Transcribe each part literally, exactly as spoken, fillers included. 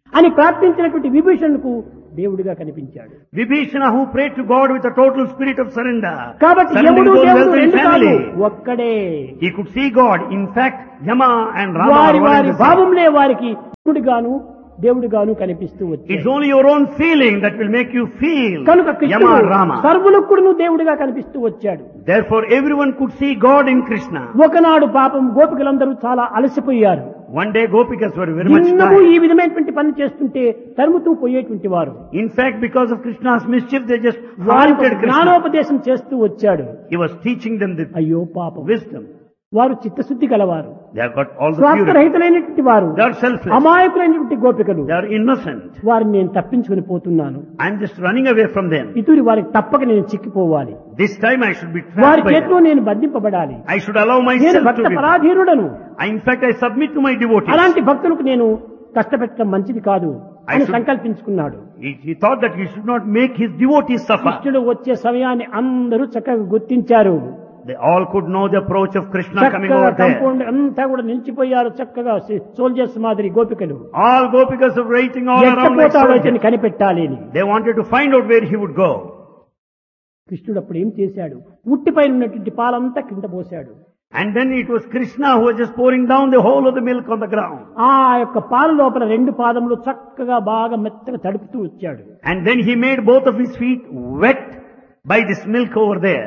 అని ప్రార్థించినటువంటి విభీషణుకు దేవుడిగా కనిపించాడు. Vibhishana, who prayed to God with a total spirit of surrender, కాబట్టి surrendering యముడు his own దేవుడు wealth and రెండు కాదు, family, ఒక్కడే. he could see God. In fact, Yama and Rama వారి are one వారి and the same. భావంలే వారికి దేవుడిగాను దేవుడిగాను కనిపిస్తూ It's వచ్చాడు. only your own feeling that will make you feel కనుక Yama కృష్ణుడు and Rama. సర్వులకు కూడా దేవుడిగా కనిపిస్తూ వచ్చాడు. Therefore, everyone could see God in Krishna. ఒకనాడు పాపం గోపికలందరూ చాలా అలసిపోయారు. One day, Gopikas were very much నిన్నము ఈ tired. విధమైనటువంటి పని చేస్తుంటే తరుముతూ పోయేటువంటి వారు. In fact, because of Krishna's mischief, they just వారికి haunted Krishna. జ్ఞానోపదేశం చేస్తూ వచ్చాడు. He was teaching them the అయ్యో పాపం, wisdom. వారు చిత్తశుద్ధి గలవారు, They have got all the purity. స్వార్థరహితులైనటువంటి వారు, They are selfless. అమాయకులైనటువంటి గోపికలు. They are innocent. వారిని నేను తప్పించుకుని పోతున్నాను. I'm just running away from them. ఇతూరి వారికి తప్పక నేను చిక్కిపోవాలి. This time I should be వారి trapped by చేతిలో them. నేను బంధింపబడాలి. I should allow నేను myself Bhakta to be. పరాధీనుడను. I- In fact, I submit to my devotees. అలాంటి భక్తులకు నేను కష్టపెట్టడం మంచిది కాదు I అని should- సంకల్పించుకున్నాడు. He, he thought that he should not make his devotees suffer. కృష్ణుడు వచ్చే సమయాన్ని అందరూ చక్కగా గుర్తించారు. They all could know the approach of Krishna coming చక్కగా over there. కంపౌండ్ అంతా కూడా నిలిచిపోయారు. చక్కగా సోల్జర్స్ మాదిరి గోపికలు. All Gopikas are waiting all around like ఎట్టపోతాడు soldiers. అతన్ని కనిపెట్టాలి అని. They wanted to find out where he would go. కృష్ణుడు అప్పుడు ఏం చేశాడు? ఉట్టిపైన ఉన్నటువంటి పాలంతా కింద పోశాడు. And then it was Krishna who was just pouring down the whole of the milk on the ground. ఆ యొక్క పాల లోపల రెండు పాదములు చక్కగా బాగా మెత్తగా తడుపుతూ వచ్చాడు. And then he made both of his feet wet by this milk over there.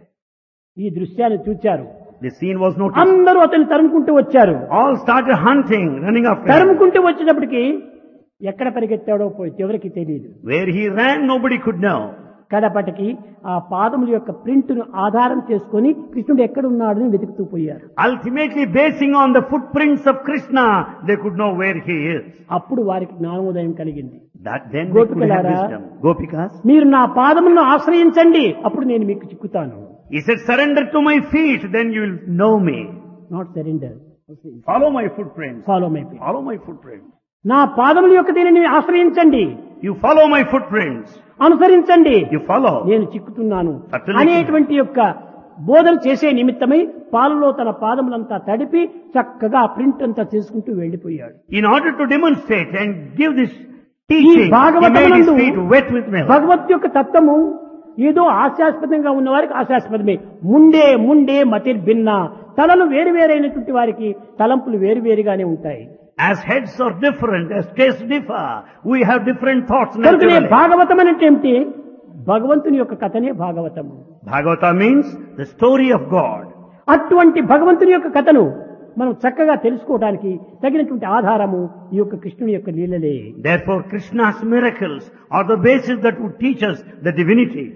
ఈ దృశ్యాన్ని చూచారు. The scene was noticed. అందరూ అతన్ని తరుముకుంటూ వచ్చారు. All started hunting, running after him. తరుముకుంటూ వచ్చేటప్పటికి ఎక్కడ పరిగెత్తాడో పోయి ఎవరికి తెలియదు. Where he ran, nobody could know. కడపటికి ఆ పాదముల యొక్క ప్రింట్ ను ఆధారం చేసుకొని కృష్ణుడు ఎక్కడ ఉన్నాడని వెతుకుతూ పోయారు. Ultimately, basing on the footprints of Krishna, they could know where he is. అప్పుడు వారికి జ్ఞానోదయం కలిగింది. That then they could have గోపికలారా, wisdom. Gopikas, మీరు నా పాదములను ఆశ్రయించండి, అప్పుడు నేను మీకు చిక్కుతాను. he said, surrender to my feet, then you will know me. Not surrender, Follow my footprints. Follow my feet. Follow my footprints. నా పాదముల యొక్క దీనిని ఆశ్రయించండి, You follow my footprints. అనుసరించండి, You follow. నేను చిక్కుతున్నాను Certainly. అనేటువంటి యొక్క బోధన చేసే నిమిత్తమై పాలలో తన పాదములంతా తడిపి చక్కగా ఆ ప్రింట్ అంతా చేసుకుంటూ వెళ్లిపోయాడు. In order to demonstrate and give this teaching, he made his భాగవతమునందు feet wet with milk. భగవత్ యొక్క తత్వము ఏదో హాస్యాస్పదంగా ఉన్న వారికి హాస్యాస్పదమే. ముండే ముండే మతిర్భిన్న, తలలు వేరువేరైనటువంటి వారికి తలంపులు వేరువేరుగానే ఉంటాయి. As heads are different, as tastes differ, we have different thoughts కనుకనే naturally. భాగవతం అంటే ఏమిటి? భగవంతుని యొక్క కథనే భాగవతము. Bhagavata means the story of God. అటువంటి భగవంతుని యొక్క కథను మనం చక్కగా తెలుసుకోవడానికి తగినటువంటి ఆధారము ఈ యొక్క కృష్ణుని యొక్క లీలలే. Therefore, Krishna's miracles are the basis that would teach us the divinity.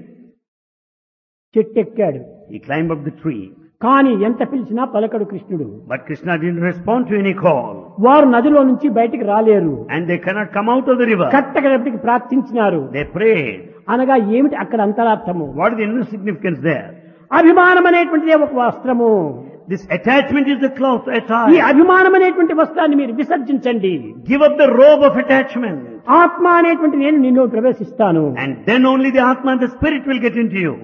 చెట్టెక్కాడు, He climbed up the tree, కానీ ఎంత పిలిచినా పలకడు కృష్ణుడు. but Krishna didn't respond to any call. వారు నదిలో నుంచి బయటికి రాలేరు. And they cannot come out of the river. కట్టగడపటికి ప్రార్థించినారు. They prayed. అనగా ఏమిటి అక్కడ అంతరార్థము? What is the inner significance there? అభిమానం అనేటువంటిదే ఒక వస్త్రము. This attachment is the cloth ఈ attire. అభిమానం అనేటువంటి వస్త్రాన్ని మీరు విసర్జించండి. Give up the robe of attachment. ఆత్మ అనేటువంటి నేను నిన్ను ప్రవేశిస్తాను And then only the Atma and the Spirit will get into you.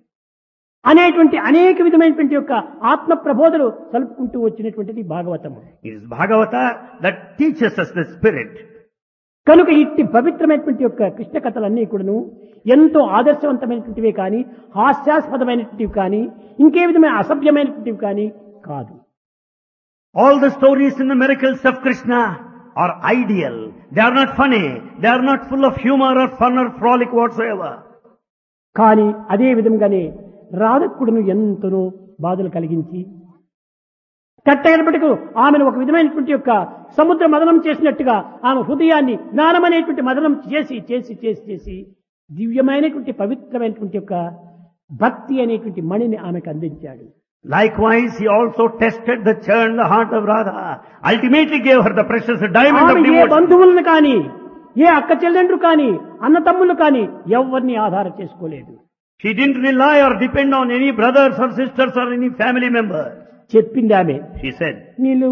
అనేటువంటి అనేక విధమైనటువంటి యొక్క ఆత్మ ప్రబోధలు కలుపుకుంటూ వచ్చినటువంటిది భాగవతము. It is Bhagavata that teaches us the Spirit. కనుక ఇట్టి పవిత్రమైనటువంటి యొక్క కృష్ణ కథలన్నీ కూడాను ఎంతో ఆదర్శవంతమైనటువంటివే కానీ హాస్యాస్పదమైనటువంటివి కానీ ఇంకే విధమైన అసభ్యమైనటువంటివి కానీ కాదు. All the stories in the miracles of Krishna are ideal. They are not funny. They are not full of humor or fun or frolic whatsoever. కానీ అదే విధంగానే రాధకుడును ఎంతనో బాధలు కలిగించి కట్టగడపటికు ఆమెను ఒక విధమైనటువంటి యొక్క సముద్ర మదనం చేసినట్టుగా ఆమె హృదయాన్ని జ్ఞానం అనేటువంటి మదనం చేసి చేసి చేసి చేసి దివ్యమైనటువంటి పవిత్రమైనటువంటి యొక్క భక్తి అనేటువంటి మణిని ఆమెకు అందించాడు. Likewise, he also tested the churn, the heart of Radha. Ultimately gave her the precious diamond of ఆమె ఏ devotion. బంధువులను కానీ ఏ అక్క చెల్లెండ్రు కానీ అన్న తమ్ముళ్ళు కానీ ఎవరిని ఆధారం చేసుకోలేదు. She didn't rely or depend on any brothers or sisters or any family members. చెప్పింది ఆమె, She said, నీళ్ళు